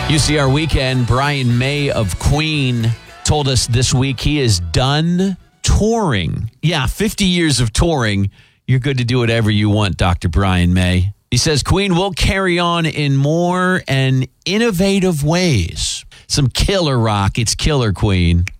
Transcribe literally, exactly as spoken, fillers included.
U C R Weekend, Brian May of Queen told us this week he is done touring. Yeah, fifty years of touring. You're good to do whatever you want, Doctor Brian May. He says Queen will carry on in more and innovative ways. Some killer rock. It's Killer Queen.